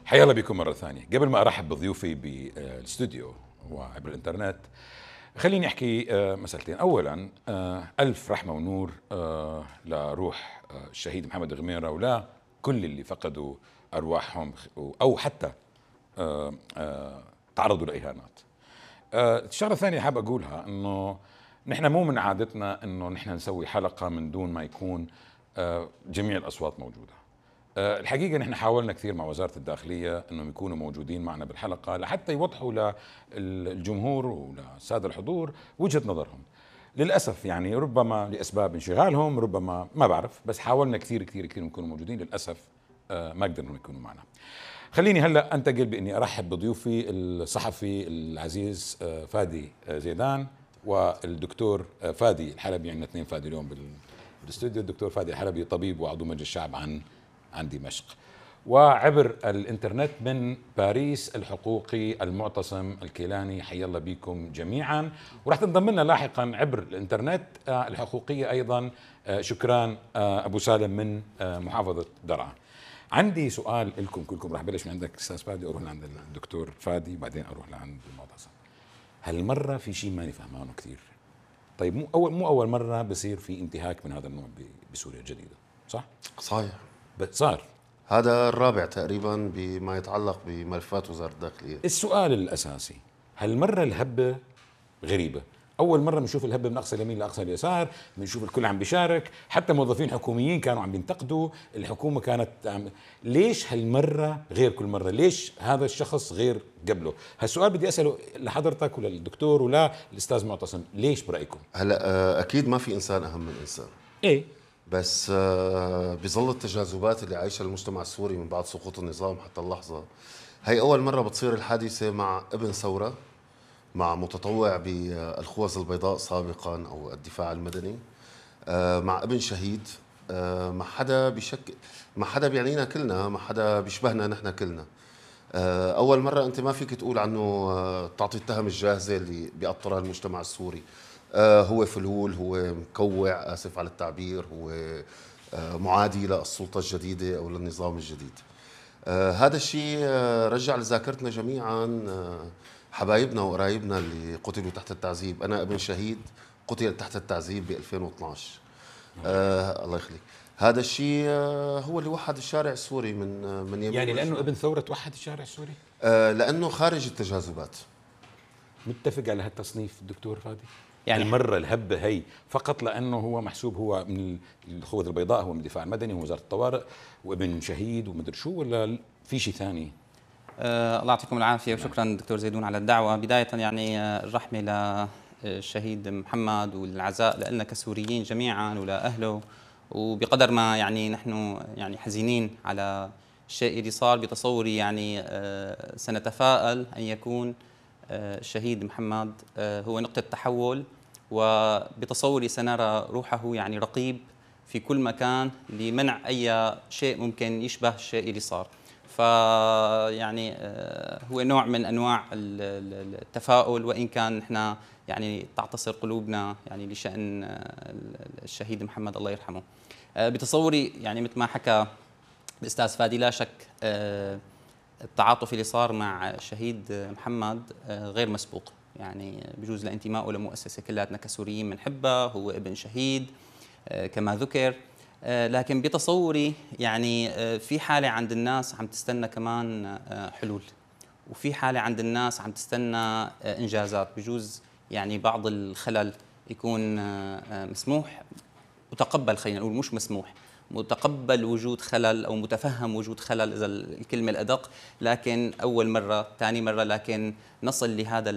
حيا الله بكم مرة ثانية. قبل ما أرحب بضيوفي بالاستوديو وعبر الإنترنت، خليني أحكي مسألتين. أولا ألف رحمة ونور لروح الشهيد محمد غميرة ولا كل اللي فقدوا أرواحهم أو حتى تعرضوا لإهانات. الشغلة الثانية حاب أقولها إنه نحن مو من عادتنا إنه نحن نسوي حلقة من دون ما يكون جميع الأصوات موجودة. الحقيقة نحن حاولنا كثير مع وزارة الداخلية أنهم يكونوا موجودين معنا بالحلقة لحتى يوضحوا للجمهور وللسادة الحضور وجهة نظرهم. للأسف يعني ربما لأسباب انشغالهم، ربما ما بعرف، بس حاولنا كثير كثير كثير يكونوا موجودين. للأسف ما قدروا يكونوا معنا. خليني هلأ أنتقل بإني أرحب بضيوفي الصحفي العزيز فادي زيدان والدكتور فادي الحلبي. عندنا اثنين فادي اليوم بالاستوديو. الدكتور فادي الحلبي طبيب وعضو مجلس الشعب عن دمشق، وعبر الانترنت من باريس الحقوقي المعتصم الكيلاني. حيا الله بكم جميعا. وراح تنضم لنا لاحقا عبر الانترنت الحقوقيه ايضا شكران ابو سالم من محافظه درعا. عندي سؤال لكم كلكم، راح بلش من عندك استاذ فادي، اروح لعند الدكتور فادي، بعدين اروح لعند المعتصم. هالمره في شيء ماني فهمانه كثير. طيب مو اول مره بصير في انتهاك من هذا النوع بسوريا الجديده، صح؟ صحيح. صار هذا الرابع تقريبا بما يتعلق بملفات وزارة الداخلية. السؤال الأساسي، هالمرة الهبة غريبة. أول مرة بنشوف الهبة من أقصى اليمين لأقصى اليسار، بنشوف الكل عم بيشارك، حتى موظفين حكوميين كانوا عم بينتقدوا الحكومة. ليش هالمرة غير كل مرة؟ ليش هذا الشخص غير قبله؟ هالسؤال بدي أسأله لحضرتك وللدكتور ولا الأستاذ معتصم. ليش برأيكم؟ هلا أكيد ما في إنسان أهم من إنسان، إيه، بس بظل التجاذبات اللي عايشها المجتمع السوري من بعد سقوط النظام حتى اللحظة، هي أول مرة بتصير الحادثة مع ابن ثورة، مع متطوع بالخوذ البيضاء سابقا أو الدفاع المدني، مع ابن شهيد، ما حدا بشكل، ما حدا بيعنينا كلنا، ما حدا بيشبهنا نحن كلنا. أول مرة أنت ما فيك تقول عنه تعطي التهم الجاهزة اللي بيأطرها المجتمع السوري. هو فلول، هو مكوع، آسف على التعبير، هو معادي للسلطة الجديدة أو للنظام الجديد. هذا الشيء رجع لذاكرتنا جميعا حبايبنا وقرايبنا اللي قتلوا تحت التعذيب. أنا ابن شهيد قتل تحت التعذيب ب 2012. الله يخليك. هذا الشيء هو اللي وحد الشارع السوري من يمين، يعني لأنه ابن ثورة توحد الشارع السوري؟ لأنه خارج التجاذبات. متفق على هالتصنيف دكتور فادي؟ يعني المرة الهبة هي فقط لأنه هو محسوب هو من الخوذ البيضاء، هو من الدفاع المدني ووزارة الطوارئ وابن شهيد ومدري شو، ولا في شيء ثاني؟ الله يعطيكم العافية وشكرا دكتور زيدون على الدعوة. بداية يعني الرحمة للشهيد محمد والعزاء لنا كسوريين جميعا ولأهله. وبقدر ما يعني نحن يعني حزينين على الشيء اللي صار، بتصوري يعني سنتفائل أن يكون الشهيد محمد هو نقطة تحول، وبتصوري سنرى روحه يعني رقيب في كل مكان لمنع أي شيء ممكن يشبه الشيء اللي صار. فيعني هو نوع من أنواع التفاؤل، وإن كان نحن يعني تعتصر قلوبنا يعني لشأن الشهيد محمد الله يرحمه. بتصوري يعني مثل ما حكى الأستاذ فادي، لا شك التعاطف اللي صار مع الشهيد محمد غير مسبوق. يعني بجوز لانتمائه لمؤسسة كلاتنا كسوريين بنحبها، هو ابن شهيد كما ذكر، لكن بتصوري يعني في حالة عند الناس عم تستنى كمان حلول، وفي حالة عند الناس عم تستنى إنجازات. بجوز يعني بعض الخلل يكون مسموح، متقبل، خلينا نقول مش مسموح، متقبل وجود خلل أو متفهم وجود خلل إذا الكلمة الأدق، لكن أول مرة ثاني مرة لكن نصل لهذا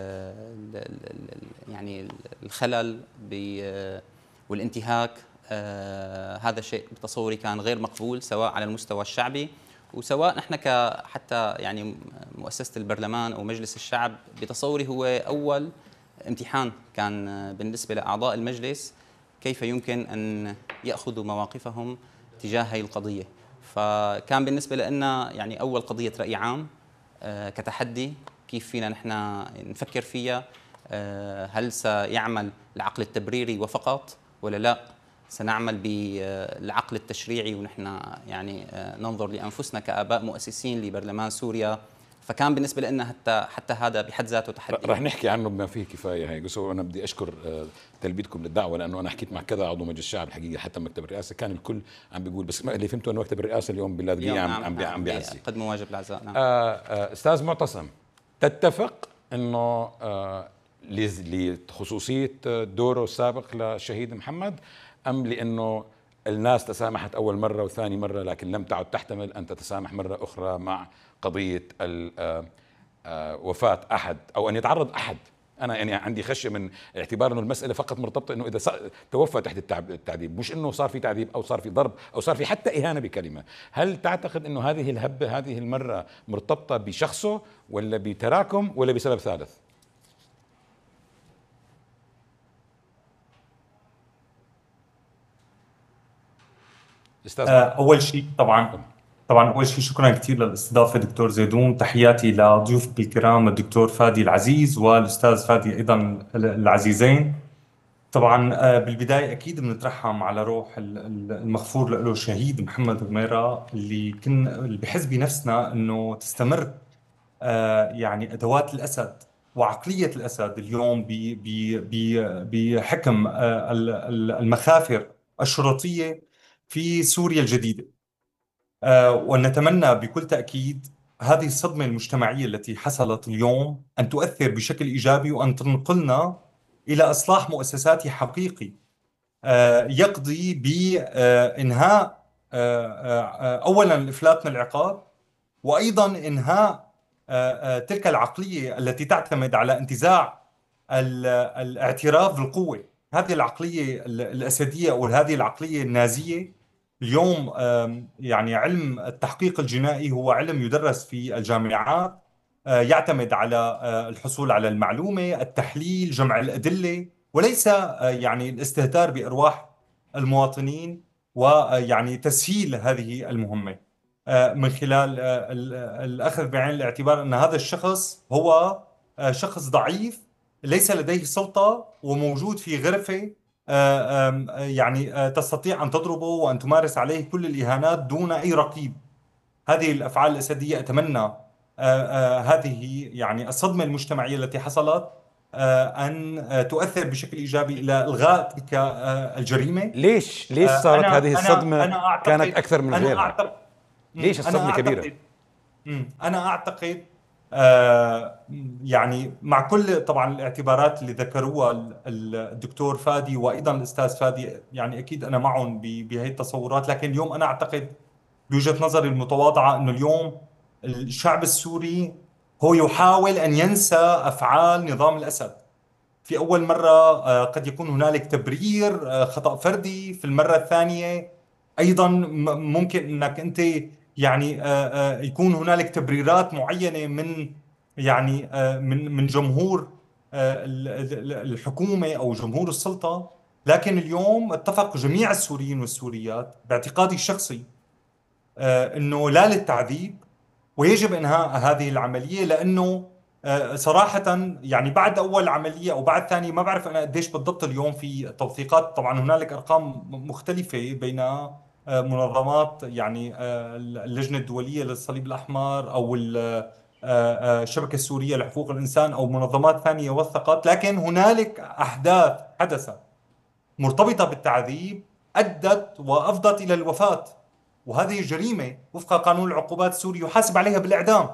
يعني الخلل والانتهاك. هذا شيء بتصوري كان غير مقبول، سواء على المستوى الشعبي وسواء نحن حتى يعني مؤسسة البرلمان أو مجلس الشعب. بتصوري هو أول امتحان كان بالنسبة لأعضاء المجلس، كيف يمكن أن يأخذوا مواقفهم تجاه هذه القضية. فكان بالنسبة لنا يعني أول قضية رأي عام كتحدي، كيف فينا نحن نفكر فيها، هل سيعمل العقل التبريري وفقط ولا لا؟ سنعمل بالعقل التشريعي، ونحن يعني ننظر لأنفسنا كآباء مؤسسين لبرلمان سوريا. فكان بالنسبة لنا حتى هذا بحد ذاته تحدي. رح نحكي عنه بما فيه كفايه. هي قصة. وانا بدي اشكر تلبيتكم للدعوه، لانه انا حكيت مع كذا عضو مجلس الشعب الحقيقه، حتى مكتب الرئاسه كان الكل عم بيقول، بس اللي فهمته انه مكتب الرئاسه اليوم باللاذقيه عم بيعزي قدموا واجب العزاء. نعم. استاذ معتصم، تتفق انه لخصوصيه دوره السابق للشهيد محمد، ام لانه الناس تسامحت اول مره وثاني مره لكن لم تعد تحتمل ان تتسامح مره اخرى مع قضيه وفاة أحد أو أن يتعرض أحد؟ أنا يعني عندي خشية من اعتبار أنه المسألة فقط مرتبطة أنه إذا توفى تحت التعذيب، مش أنه صار في تعذيب أو صار في ضرب أو صار في حتى إهانة بكلمة. هل تعتقد أنه هذه الهبة هذه المرة مرتبطة بشخصه ولا بتراكم ولا بسبب ثالث؟ أستاذ أول شيء طبعا أول شيء شكرا كثير للاستضافة دكتور زيدون. تحياتي لضيوفك الكرام الدكتور فادي العزيز والأستاذ فادي أيضا العزيزين. طبعا بالبداية أكيد بنترحم على روح المغفور له الشهيد محمد غميرة، اللي بحس بنفسنا أنه تستمر يعني أدوات الأسد وعقلية الأسد اليوم بحكم المخافر الشرطية في سوريا الجديدة. ونتمنى بكل تأكيد هذه الصدمة المجتمعية التي حصلت اليوم أن تؤثر بشكل إيجابي وأن تنقلنا إلى إصلاح مؤسساتي حقيقي يقضي بإنهاء أولا الإفلات من العقاب، وأيضا إنهاء تلك العقلية التي تعتمد على انتزاع الاعتراف بالقوة. هذه العقلية الأسدية أو هذه العقلية النازية اليوم يعني علم التحقيق الجنائي هو علم يدرس في الجامعات، يعتمد على الحصول على المعلومة، التحليل، جمع الأدلة، وليس يعني الاستهتار بأرواح المواطنين ويعني تسهيل هذه المهمة من خلال الأخذ بعين الاعتبار أن هذا الشخص هو شخص ضعيف ليس لديه سلطة وموجود في غرفة يعني تستطيع أن تضربه وأن تمارس عليه كل الإهانات دون أي رقيب. هذه الأفعال الأسدية أتمنى هذه يعني الصدمة المجتمعية التي حصلت أن تؤثر بشكل إيجابي إلى إلغاء تلك الجريمة. ليش صارت هذه الصدمة؟ كانت أكثر من غيرها. ليش الصدمة كبيرة؟ أنا أعتقد يعني مع كل طبعا الاعتبارات اللي ذكروها الدكتور فادي وأيضا الأستاذ فادي، يعني أكيد أنا معهم بهذه التصورات، لكن اليوم أنا أعتقد بوجهة نظري المتواضعة أنه اليوم الشعب السوري هو يحاول أن ينسى أفعال نظام الأسد. في أول مرة قد يكون هنالك تبرير خطأ فردي، في المرة الثانية أيضا ممكن أنك أنت يعني يكون هنالك تبريرات معينة من يعني من جمهور الحكومة أو جمهور السلطة. لكن اليوم اتفق جميع السوريين والسوريات باعتقادي الشخصي أنه لا للتعذيب، ويجب إنهاء هذه العملية، لأنه صراحة يعني بعد أول عملية أو بعد ثانية ما بعرف أنا قديش بالضبط اليوم في توثيقات. طبعا هنالك أرقام مختلفة بين منظمات يعني اللجنة الدولية للصليب الأحمر أو الشبكة السورية لحقوق الإنسان أو منظمات ثانية وثقت، لكن هنالك أحداث حدثت مرتبطة بالتعذيب أدت وأفضت إلى الوفاة، وهذه جريمة وفق قانون العقوبات السوري يحاسب عليها بالإعدام.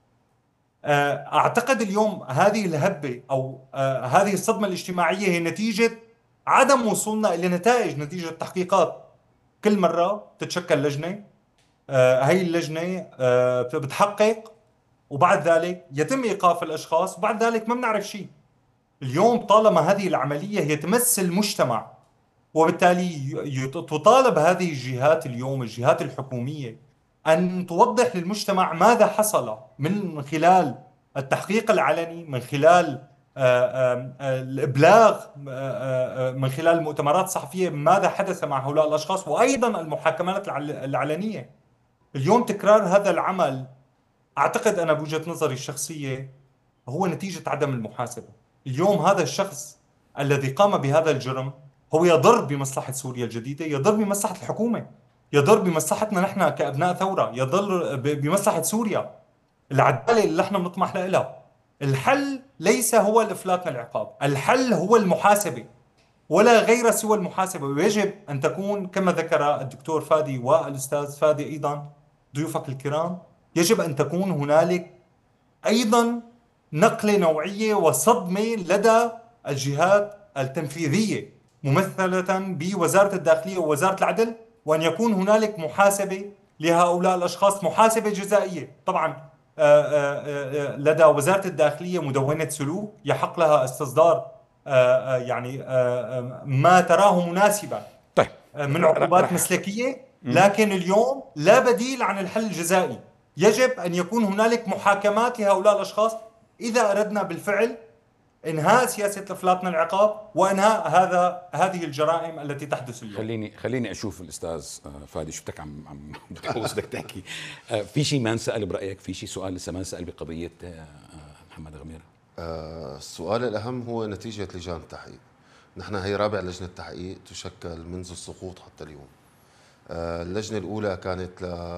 أعتقد اليوم هذه الهبة أو هذه الصدمة الاجتماعية هي نتيجة عدم وصولنا إلى نتائج، نتيجة تحقيقات. كل مرة تتشكل لجنة، هي اللجنة بتحقق وبعد ذلك يتم إيقاف الأشخاص وبعد ذلك ما بنعرف شيء. اليوم طالما هذه العملية هي تمس المجتمع، وبالتالي تطالب هذه الجهات اليوم الجهات الحكومية أن توضح للمجتمع ماذا حصل من خلال التحقيق العلني، من خلال الإبلاغ، من خلال المؤتمرات الصحفية ماذا حدث مع هؤلاء الأشخاص، وأيضا المحاكمات العلنية. اليوم تكرار هذا العمل أعتقد أنا بوجهة نظري الشخصية هو نتيجة عدم المحاسبة. اليوم هذا الشخص الذي قام بهذا الجرم هو يضر بمصلحة سوريا الجديدة، يضر بمصلحة الحكومة، يضر بمصلحتنا نحن كأبناء ثورة، يضر بمصلحة سوريا، العدالة اللي نحن بنطمح لها. الحل ليس هو الإفلات من العقاب، الحل هو المحاسبة ولا غير سوى المحاسبة. ويجب أن تكون كما ذكر الدكتور فادي والأستاذ فادي أيضا ضيوفك الكرام، يجب أن تكون هنالك أيضا نقلة نوعية وصدمة لدى الجهات التنفيذية ممثلة بوزارة الداخلية ووزارة العدل، وأن يكون هنالك محاسبة لهؤلاء الأشخاص، محاسبة جزائية. طبعا لدى وزارة الداخلية مدونة سلوك يحق لها استصدار ما تراه مناسبا طيب من عقوبات مسلكية، لكن اليوم لا بديل عن الحل الجزائي. يجب أن يكون هنالك محاكمات لهؤلاء الأشخاص إذا أردنا بالفعل إنهاء سياسة الإفلاط من العقاب وإنهاء هذه الجرائم التي تحدث اليوم. خليني اشوف الاستاذ فادي، شفتك عم بتحوس بدك تحكي. في شيء ما انسال برايك؟ في شيء سؤال لسه ما انسال بقضيه محمد غمير؟ السؤال الأهم هو نتيجة لجان التحقيق. نحن هي رابع لجنة تحقيق تشكل منذ السقوط حتى اليوم. اللجنة الأولى كانت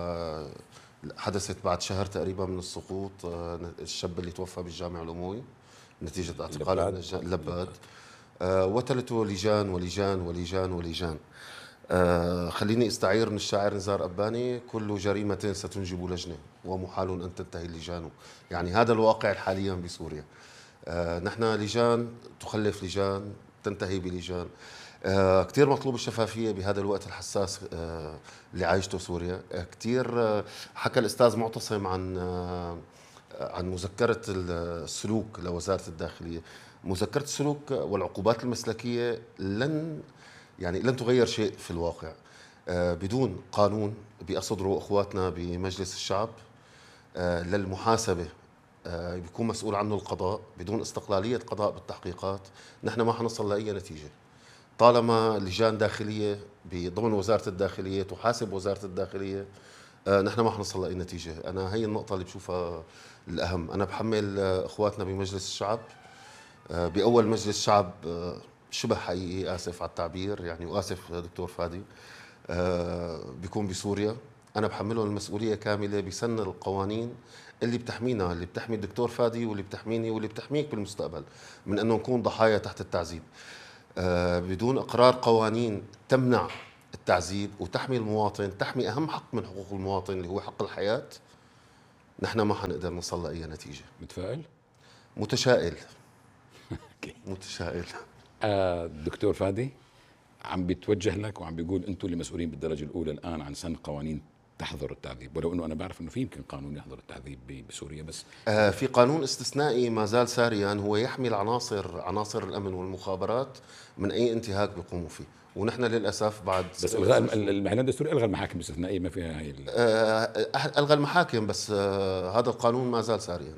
حدثت بعد شهر تقريبا من السقوط، الشاب اللي توفى بالجامع الأموي نتيجة اعتقاله من اللباد. وتلته لجان ولجان ولجان ولجان. خليني استعير من الشاعر نزار أباني: كل جريمة ستنجب لجنة ومحال أن تنتهي اللجان. يعني هذا الواقع حاليا بسوريا. نحن لجان تخلف لجان تنتهي بلجان. كتير مطلوب الشفافية بهذا الوقت الحساس اللي عايشته سوريا. كتير حكى الأستاذ معتصم عن مذكرة السلوك لوزارة الداخلية. مذكرة السلوك والعقوبات المسلكية لن تغير شيء في الواقع بدون قانون بيصدروا اخواتنا بمجلس الشعب للمحاسبة بيكون مسؤول عنه القضاء. بدون استقلالية قضاء بالتحقيقات نحن ما حنصل لأي نتيجة. طالما لجان داخلية ضمن وزارة الداخلية تحاسب وزارة الداخلية نحن ما حنصل لأي نتيجة. أنا هي النقطة اللي بشوفها الأهم. أنا بحمل اخواتنا بمجلس الشعب، بأول مجلس شعب شبه حقيقي، آسف على التعبير يعني، وآسف دكتور فادي، بيكون بسوريا. أنا بحملهم المسؤولية كاملة بسن القوانين اللي بتحمينا، اللي بتحمي الدكتور فادي واللي بتحميني واللي بتحميك بالمستقبل من أنه نكون ضحايا تحت التعذيب. بدون إقرار قوانين تمنع التعذيب وتحمي المواطن، تحمي أهم حق من حقوق المواطن اللي هو حق الحياة، نحن ما حنقدر نوصل لأي نتيجة. متفائل؟ متشائل. متشائل. دكتور فادي عم بيتوجه لك وعم بيقول انتم اللي مسؤولين بالدرجه الاولى الان عن سن قوانين تحظر التعذيب، ولو انه انا بعرف انه في يمكن قانون يحظر التعذيب بسوريا، بس في قانون استثنائي ما زال ساريا، هو يحمي عناصر الامن والمخابرات من اي انتهاك بيقوموا فيه. ونحن للاسف بعد بس الغاء المحليات الدستوري الغى المحاكم الاستثنائيه، ما فيها هي الغى المحاكم، بس هذا القانون ما زال ساريا.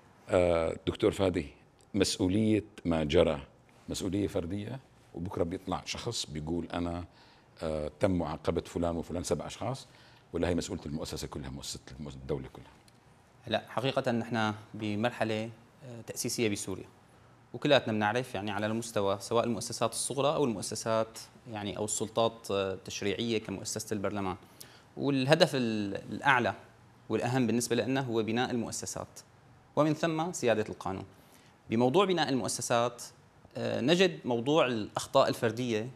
دكتور فادي، مسؤوليه ما جرى مسؤوليه فرديه، وبكره بيطلع شخص بيقول انا تم معاقبه فلان وفلان 7 أشخاص، ولا هي مسؤوليه المؤسسه كلها، مؤسسه الدوله كلها؟ لا، حقيقة نحن بمرحلة تأسيسية بسوريا، وكلاتنا بنعرف يعني على المستوى سواء المؤسسات الصغرى أو المؤسسات يعني أو السلطات التشريعية كمؤسسة البرلمان، والهدف الأعلى والأهم بالنسبة لنا هو بناء المؤسسات ومن ثم سيادة القانون. بموضوع بناء المؤسسات نجد موضوع الأخطاء الفردية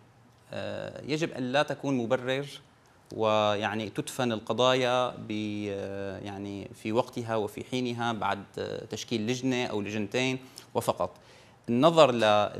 يجب أن لا تكون مبرر ويعني تدفن القضايا يعني في وقتها وفي حينها بعد تشكيل لجنة أو لجنتين وفقط. النظر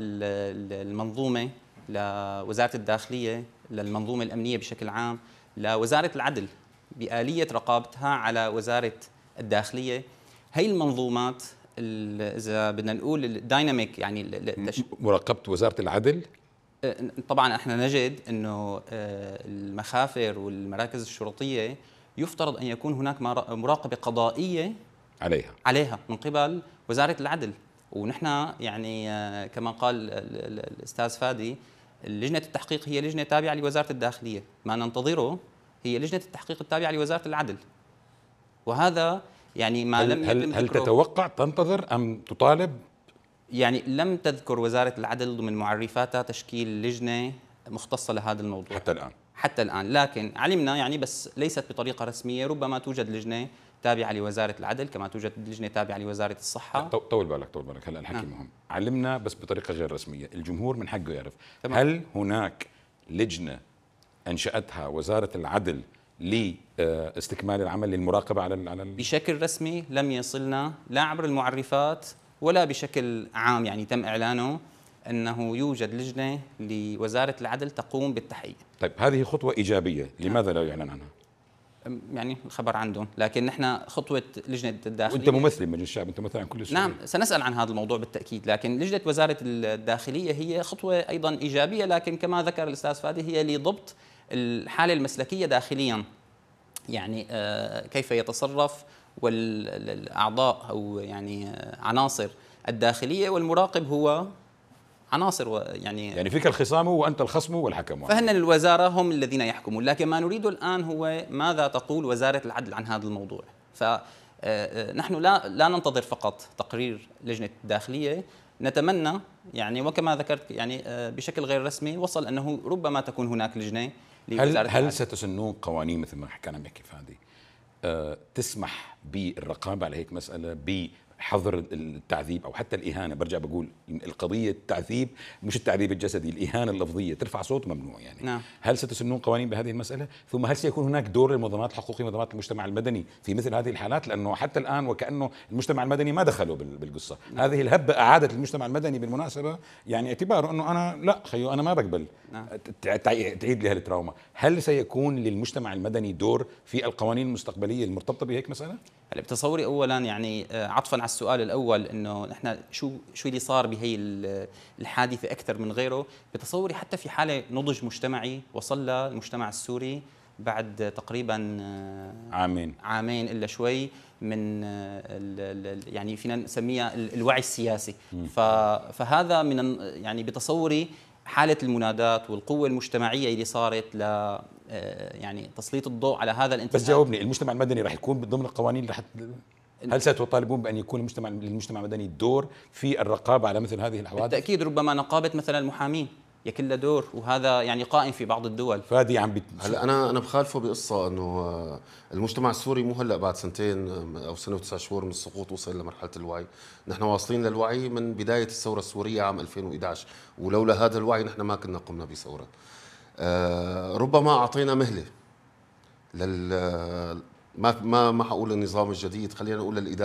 للمنظومة، لوزارة الداخلية، للمنظومة الأمنية بشكل عام، لوزارة العدل بآلية رقابتها على وزارة الداخلية، هي المنظومات إذا بدنا نقول الدايناميك يعني مراقبة وزارة العدل. طبعا احنا نجد انه المخافر والمراكز الشرطيه يفترض ان يكون هناك مراقبه قضائيه عليها من قبل وزاره العدل. ونحن يعني كما قال الاستاذ فادي، لجنه التحقيق هي لجنه تابعه لوزاره الداخليه، ما ننتظره هي لجنه التحقيق التابعه لوزاره العدل، وهذا يعني ما لم يتم هل تتوقع تنتظر ام تطالب؟ يعني لم تذكر وزارة العدل ضمن معرفاتها تشكيل لجنة مختصة لهذا الموضوع حتى الآن، لكن علمنا يعني بس ليست بطريقة رسمية، ربما توجد لجنة تابعة لوزارة العدل كما توجد لجنة تابعة لوزارة الصحة. طول بالك هلا الحكي مهم. علمنا بس بطريقة غير رسمية، الجمهور من حقه يعرف. تمام. هل هناك لجنة أنشأتها وزارة العدل لاستكمال العمل للمراقبة على بشكل رسمي لم يصلنا لا عبر المعرفات ولا بشكل عام، يعني تم إعلانه أنه يوجد لجنة لوزارة العدل تقوم بالتحقيق. طيب هذه خطوة إيجابية، لماذا لا يعلن عنها؟ يعني الخبر عندهم، لكن نحن خطوة لجنة الداخلية، وأنت ممثل مجلس الشعب، أنت مثلا عن كل السوريين. نعم سنسأل عن هذا الموضوع بالتأكيد، لكن لجنة وزارة الداخلية هي خطوة أيضا إيجابية، لكن كما ذكر الأستاذ فادي هي لضبط الحالة المسلكية داخليا، يعني كيف يتصرف والأعضاء أو يعني عناصر الداخلية، والمراقب هو عناصر يعني فيك الخصام وأنت الخصم والحكم، فهن الوزارة هم الذين يحكمون، لكن ما نريده الآن هو ماذا تقول وزارة العدل عن هذا الموضوع. فنحن لا ننتظر فقط تقرير لجنة الداخلية، نتمنى يعني وكما ذكرت يعني بشكل غير رسمي وصل أنه ربما تكون هناك لجنة لوزارة العدل. هل ستسنون قوانين مثل ما كان عم يحكي فادي تسمح بالرقابة على هيك مسألة، بحظر التعذيب أو حتى الإهانة؟ برجع بقول القضية التعذيب مش التعذيب الجسدي، الإهانة اللفظية، ترفع صوت ممنوع يعني. نعم. هل ستسنون قوانين بهذه المسألة؟ ثم هل سيكون هناك دور للمنظمات الحقوقية ومنظمات المجتمع المدني في مثل هذه الحالات؟ لأنه حتى الآن وكأنه المجتمع المدني ما دخلوا بالقصة. نعم. هذه الهبة أعادت المجتمع المدني بالمناسبة يعني اعتباره أنه أنا لا خيو أنا ما بقبل. نعم. تعيد لي هالتراوما. هل سيكون للمجتمع المدني دور في القوانين المستقبلية المرتبطة بهيك مسألة؟ هلا بتصوري اولا يعني عطفا على السؤال الاول انه نحن شو اللي صار بهي الحادثه اكثر من غيره، بتصوري حتى في حاله نضج مجتمعي وصل المجتمع السوري بعد تقريبا عامين الا شوي من يعني فينا نسميها الوعي السياسي. فهذا من يعني بتصوري حالة المنادات والقوة المجتمعية اللي صارت ل يعني تسليط الضوء على هذا الانتهاك. بس جاوبني، المجتمع المدني راح يكون ضمن القوانين هل ستطالبون بأن يكون للمجتمع المدني دور في الرقابة على مثل هذه الحوادث؟ بالتأكيد، ربما نقابة مثلا المحامين يكون له دور، وهذا يعني قائم في بعض الدول. فادي هلا انا بخالفه بقصه انه المجتمع السوري مو هلا بعد سنتين او سنه و9 شهور من السقوط وصل لمرحله الوعي، نحن واصلين للوعي من بدايه الثوره السوريه عام 2011، ولولا هذا الوعي نحن ما كنا قمنا بثوره. ربما اعطينا مهله ما حقول النظام الجديد، خلينا نقول للاداره